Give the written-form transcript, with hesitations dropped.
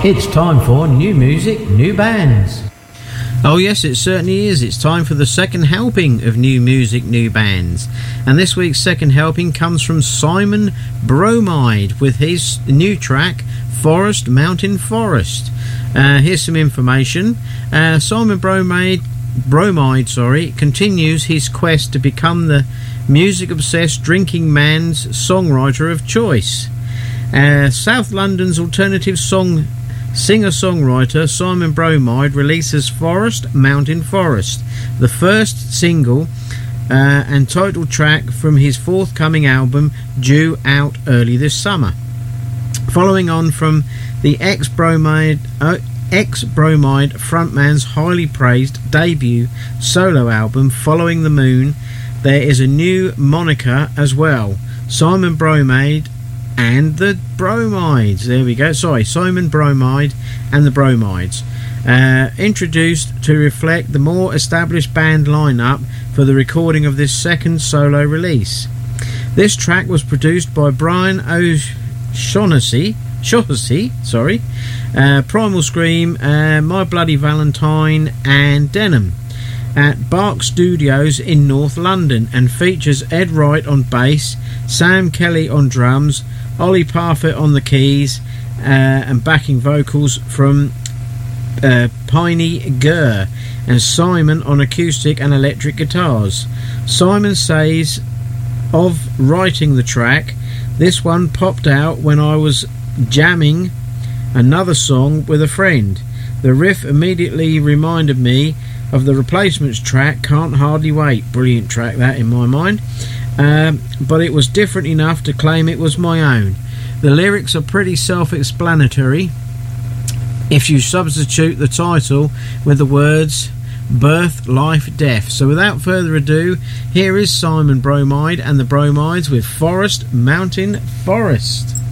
It's time for new music, new bands. Oh yes, it certainly is. It's time for the second helping of new music, new bands. And this week's second helping comes from Simon Bromide with his new track, Forest Mountain Forest. Here's some information. Simon Bromide continues his quest to become the music-obsessed drinking man's songwriter of choice. South London's alternative singer-songwriter Simon Bromide releases Forest Mountain Forest, the first single and title track from his forthcoming album due out early this summer. Following on from the ex-Bromide frontman's highly praised debut solo album Following the Moon, there is a new moniker as well, Simon Bromide and the Bromides. There we go. Simon Bromide and the Bromides. Introduced to reflect the more established band lineup for the recording of this second solo release. This track was produced by Brian O'Shaughnessy, Primal Scream, My Bloody Valentine and Denim at Bark Studios in North London, and features Ed Wright on bass, Sam Kelly on drums, Ollie Parfitt on the keys, and backing vocals from Piney Gurr, and Simon on acoustic and electric guitars. Simon says of writing the track, "This one popped out when I was jamming another song with a friend. The riff immediately reminded me of the Replacements track, Can't Hardly Wait." Brilliant track that in my mind. But it was different enough to claim it was my own. The lyrics are pretty self-explanatory if you substitute the title with the words birth, life, death. So without further ado, here is Simon Bromide and the Bromides with Forest Mountain Forest.